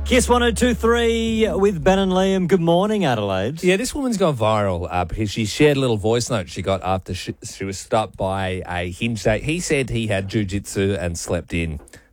Kiss 102.3 with Ben and Liam. Good morning, Adelaide. Yeah, this woman's gone viral because she shared a little voice note she got after she was stopped by a Hinge date. He said he had jiu-jitsu and slept in.